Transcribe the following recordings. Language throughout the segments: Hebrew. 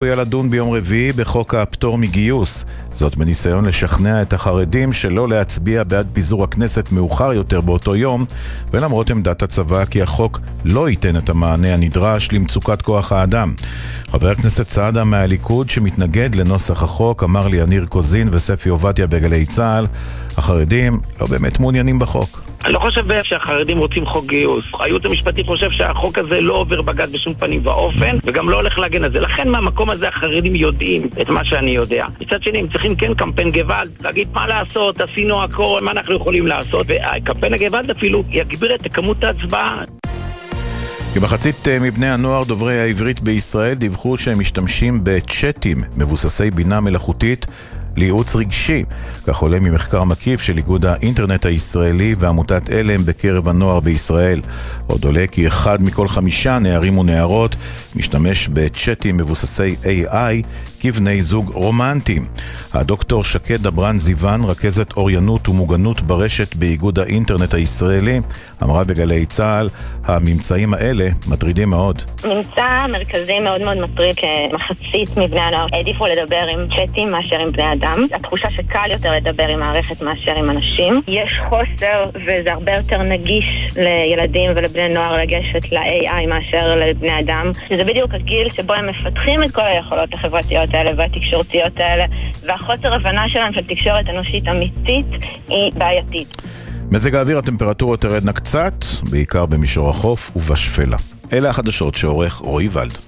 צפויה לדון ביום רביעי בחוק הפטור מגיוס. זאת בניסיון לשכנע את החרדים שלא להצביע בעד פיזור הכנסת מאוחר יותר באותו יום, ולמרות עמדת הצבא כי החוק לא ייתן את המענה הנדרש למצוקת כוח האדם. חבר הכנסת סעדה מהליכוד שמתנגד לנוסח החוק אמר לי יניר קוזין וספי עובדיה בגלי צהל, החרדים לא באמת מעוניינים בחוק. אני לא חושב שהחרדים רוצים חוק גיוס. הייעוץ המשפטי חושב שהחוק הזה לא עובר בג"ץ בשום פנים ואופן, וגם לא הולך להגן על זה. לכן מהמקום הזה החרדים יודעים את מה שאני יודע. מצד שני, הם צריכים כן קמפיין גוואלד, להגיד מה לעשות, עשינו הכל, מה אנחנו יכולים לעשות, וקמפיין הגוואלד אפילו יגביר את כמות ההצבעה. כמחצית מבני הנוער דוברי העברית בישראל דיווחו שהם משתמשים בצ'אטים מבוססי בינה מלאכותית לייעוץ רגשי. כך עולה ממחקר מקיף של איגוד האינטרנט הישראלי ועמותת אלם בקרב הנוער בישראל. עוד עולה כי 1 מכל 5 נערים ונערות משתמש בצ'אטים מבוססי AI כבני זוג רומנטיים. הדוקטור שקד דברן זיוון, רכזת אוריינות ומוגנות ברשת באיגוד האינטרנט הישראלי, אמרה בגלי צהל, הממצאים האלה מטרידים מאוד. ממצא מרכזי מאוד מאוד מטריד, כמחצית מבני הנוער העדיפו לדבר עם צ'אטים מאשר עם בני אדם. התחושה שקל יותר לדבר עם מערכת מאשר עם אנשים. יש חוסר וזה הרבה יותר נגיש לילדים ולבני נוער לגשת ל-AI מאשר לבני אדם. זה בדיוק הגיל שבו הם מפתחים את כל היכולות החברתיות האלה והתקשורתיות האלה, והחוסר הבנה שלהם של תקשורת אנושית אמיתית היא בעייתית. מזג האוויר, הטמפרטורות תרדנה קצת, בעיקר במישור החוף ובשפלה. אלה החדשות שעורך רועי ולד.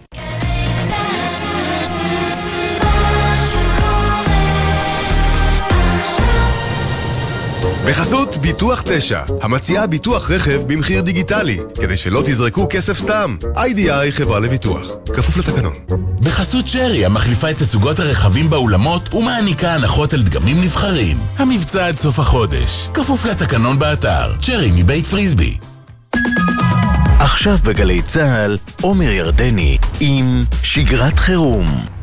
בחסות ביטוח 9, המציעה ביטוח רכב במחיר דיגיטלי, כדי שלא תזרקו כסף סתם. IDI חברה לביטוח, כפוף לתקנון. בחסות שרי, המחליפה את תצוגות הרכבים באולמות ומעניקה הנחות על דגמים נבחרים. המבצע עד סוף החודש, כפוף לתקנון באתר. שרי מבית פריסבי. עכשיו בגלי צהל, עומר ירדני עם שגרת חירום.